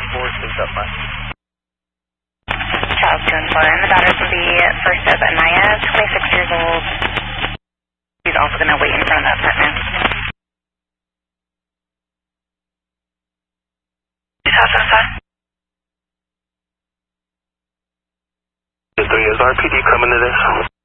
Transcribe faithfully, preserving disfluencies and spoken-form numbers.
four, six up five. Child two and four, and the daughter's going to be first up at Naya, twenty-six years old. She's also going to wait in front of the apartment. House outside. three, is R P D coming to this?